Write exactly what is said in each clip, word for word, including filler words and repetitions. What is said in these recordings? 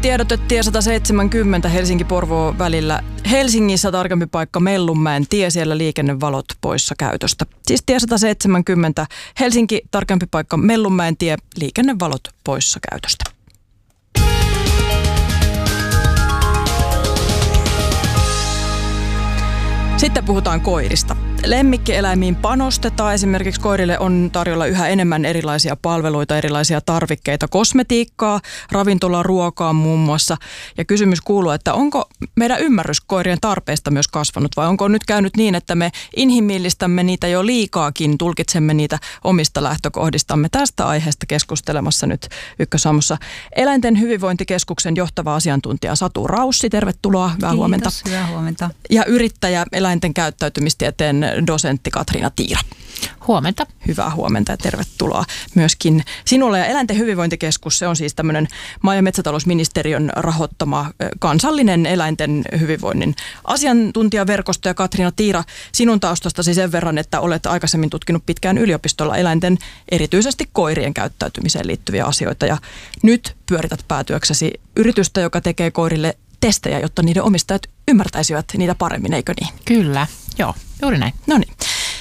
Tiedote tie sata seitsemänkymmentä Helsinki-Porvoo välillä. Helsingissä tarkempi paikka Mellunmäen tie, siellä liikennevalot poissa käytöstä. Siis tie sata seitsemänkymmentä Helsinki, tarkempi paikka Mellunmäen tie, liikennevalot poissa käytöstä. Sitten puhutaan koirista. Lemmikkieläimiin panostetaan. Esimerkiksi koirille on tarjolla yhä enemmän erilaisia palveluita, erilaisia tarvikkeita, kosmetiikkaa, ravintola, ruokaa muun muassa. Ja kysymys kuuluu, että onko meidän ymmärrys koirien tarpeesta myös kasvanut vai onko nyt käynyt niin, että me inhimillistämme niitä jo liikaakin, tulkitsemme niitä omista lähtökohdistamme. Tästä aiheesta keskustelemassa nyt Ykkösaamussa Eläinten hyvinvointikeskuksen johtava asiantuntija Satu Raussi. Tervetuloa, hyvää Kiitos, huomenta. hyvää huomenta. Ja yrittäjä, eläinten käyttäytymistieteen dosentti Katriina Tiira. Huomenta. Hyvää huomenta ja tervetuloa myöskin sinulle. Ja Eläinten hyvinvointikeskus, se on siis tämmöinen maa- ja metsätalousministeriön rahoittama kansallinen eläinten hyvinvoinnin asiantuntijaverkosto. Ja Katriina Tiira, sinun taustastasi sen verran, että olet aikaisemmin tutkinut pitkään yliopistolla eläinten, erityisesti koirien käyttäytymiseen liittyviä asioita. Ja nyt pyörität päätyöksesi yritystä, joka tekee koirille testejä, jotta niiden omistajat ymmärtäisivät niitä paremmin, eikö niin? Kyllä, joo, juuri näin. No niin.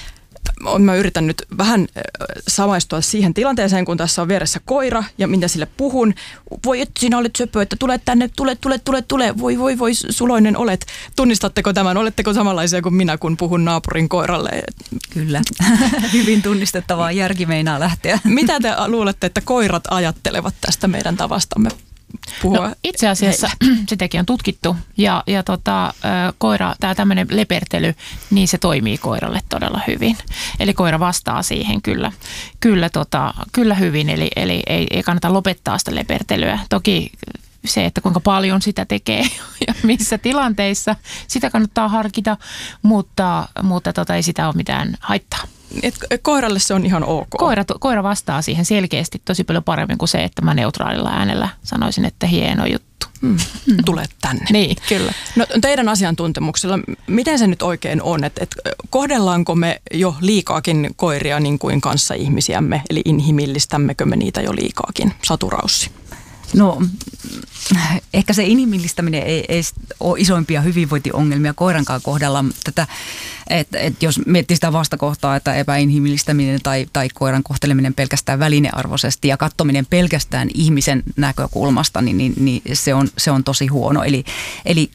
Mä yritän nyt vähän samaistua siihen tilanteeseen, kun tässä on vieressä koira ja minä sille puhun. Voi, että sinä olet söpö, että tule tänne, tule, tule, tule, tule. Voi, voi, voi, suloinen olet. Tunnistatteko tämän? Oletteko samanlaisia kuin minä, kun puhun naapurin koiralle? Kyllä. Hyvin tunnistettavaa, järki meinaa lähteä. Mitä te luulette, että koirat ajattelevat tästä meidän tavastamme puhua? No, itse asiassa sitäkin on tutkittu ja, ja tota, koira, tämä tämmöinen lepertely, niin se toimii koiralle todella hyvin. Eli koira vastaa siihen kyllä, kyllä, tota, kyllä hyvin, eli, eli ei, ei kannata lopettaa sitä lepertelyä. Toki se, että kuinka paljon sitä tekee ja missä tilanteissa, sitä kannattaa harkita, mutta, mutta tota, ei sitä ole mitään haittaa. Et koiralle se on ihan ok. Koira, koira vastaa siihen selkeästi tosi paljon paremmin kuin se, että mä neutraalilla äänellä sanoisin, että hieno juttu. Mm. Tule tänne. Niin, kyllä. No teidän asiantuntemuksella, miten se nyt oikein on? Että et, kohdellaanko me jo liikaakin koiria niin kuin kanssaihmisiämme, eli inhimillistämmekö me niitä jo liikaakin? Satu Raussi. No ehkä se inhimillistäminen ei, ei ole isoimpia hyvinvointiongelmia koirankaan kohdalla. Tätä, että et jos miettii sitä vastakohtaa, että epäinhimillistäminen tai, tai koiran kohteleminen pelkästään välinearvoisesti ja katsominen pelkästään ihmisen näkökulmasta, niin, niin, niin se, on, se on tosi huono. Eli, eli